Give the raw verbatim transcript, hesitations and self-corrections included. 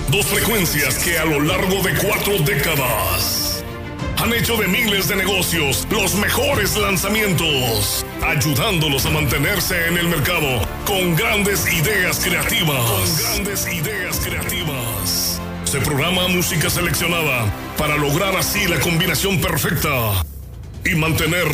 Dos frecuencias que a lo largo de cuatro décadas han hecho de miles de negocios los mejores lanzamientos, ayudándolos a mantenerse en el mercado con grandes ideas creativas. Con grandes ideas creativas. Se programa música seleccionada para lograr así la combinación perfecta y mantener